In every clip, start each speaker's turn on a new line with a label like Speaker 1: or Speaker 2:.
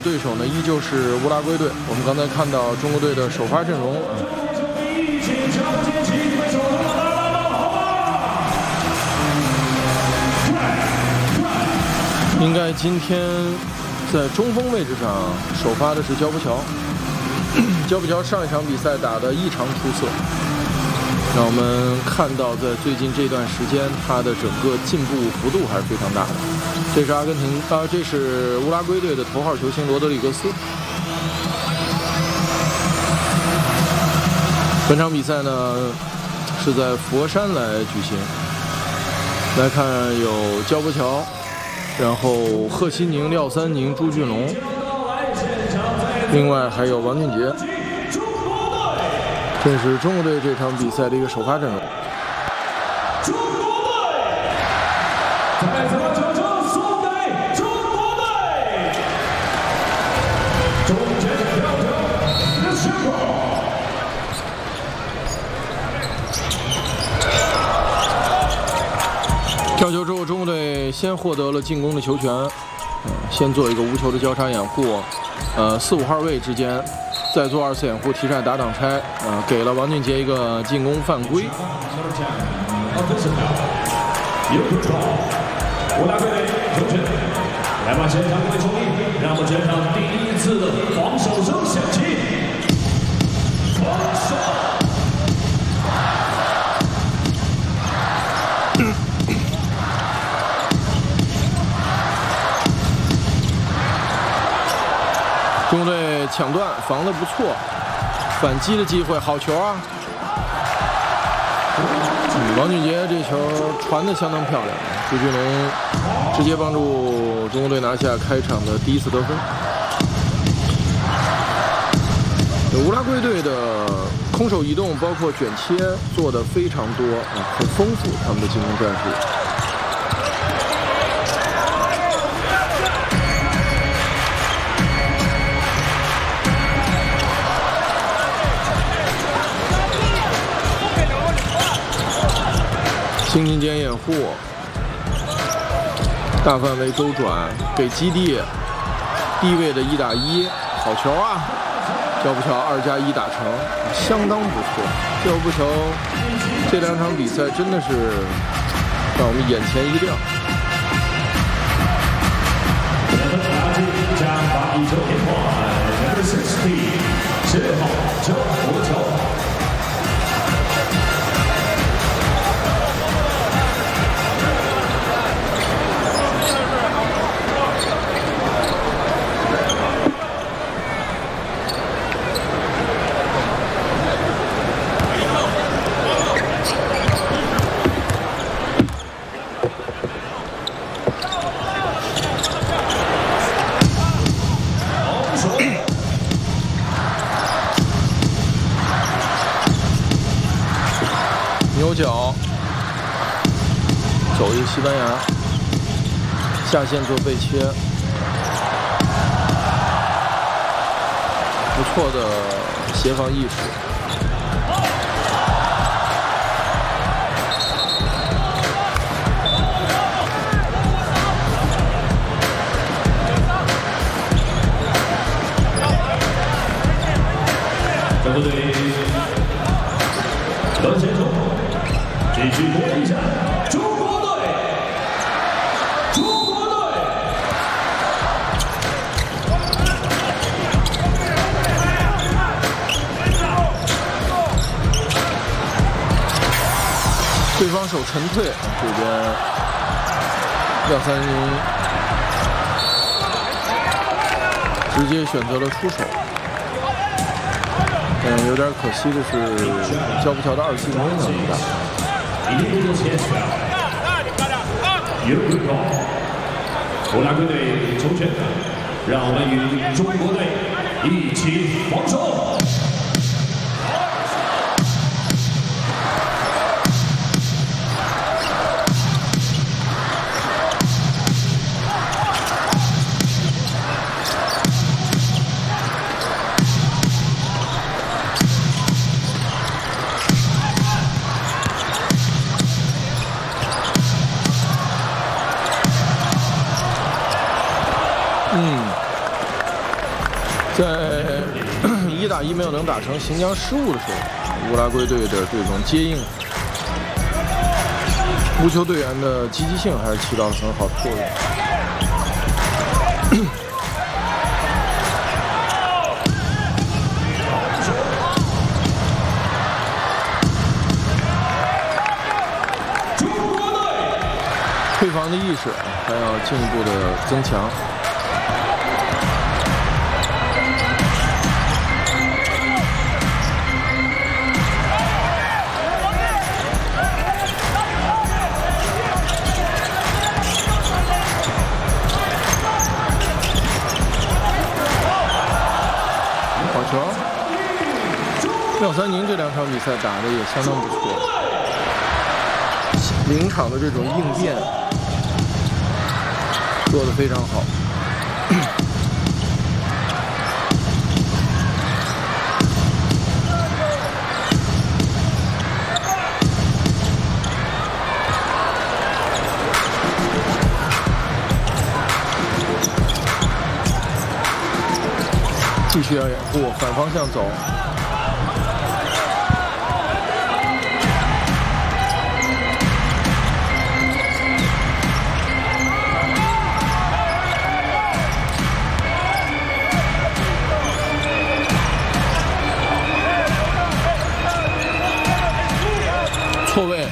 Speaker 1: 对手呢依旧是乌拉圭队。我们刚才看到中国队的首发阵容应该今天在中锋位置上首发的是焦波乔。焦波乔上一场比赛打得异常出色，让我们看到在最近这段时间他的整个进步幅度还是非常大的。这是这是乌拉圭队的头号球星罗德里格斯。本场比赛呢是在佛山来举行。来看有焦波乔，然后贺西宁、廖三宁、朱俊龙，另外还有王俊杰。这是中国队这场比赛的一个首发阵容。中国队，再次把奖章送给中国队。中间跳跳是宣布。跳球之后，中国队先获得了进攻的球权，先做一个无球的交叉掩护，4、5号位之间。再做2次掩护，提出来打挡拆，给了王俊杰一个进攻犯规。乌拉圭队球权，来吧，现场各位球迷，让我们全场第一次的防守声响起。防守。中国队抢断防得不错，反击的机会，好球啊！王俊杰这球传得相当漂亮，朱俊龙直接帮助中国队拿下开场的第一次得分。乌拉圭队的空手移动包括卷切做得非常多很丰富，他们的进攻战术。轻轻间掩护，大范围勾转，给基地低位的1打1，好球啊！焦波乔2+1打成，相当不错。焦波乔这2场比赛真的是让我们眼前一亮。焦波乔。牛角走一个西班牙，下线做背切，不错的协防意识。中国队轮选手。继续攻一下，中国队，中国队。对方手沉退，这边廖三宁直接选择了出手。有点可惜的是，焦波乔的2次进攻能力大。乌拉圭队球权，让我们与中国队一起防守。 在1打1没有能打成，行将失误的时候，乌拉圭队的这种接应，无球队员的积极性还是起到了很好的作用。退防的意识还要进一步的增强。好球！廖三宁这2场比赛打得也相当不错，临场的这种应变做得非常好。继续要掩护，反方向走。错位。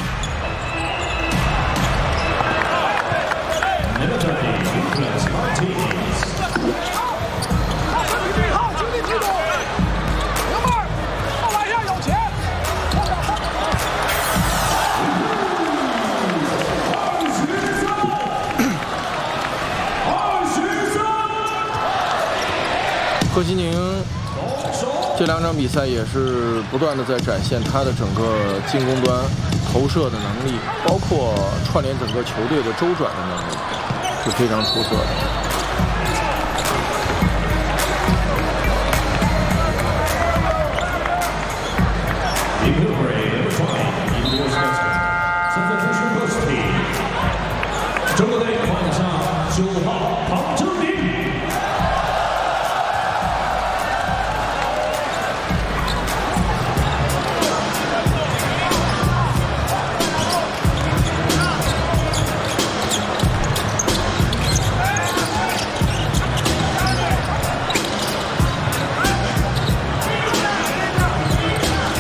Speaker 1: 贺西宁这2场比赛也是不断的在展现他的整个进攻端投射的能力，包括串联整个球队的周转的能力，是非常出色的。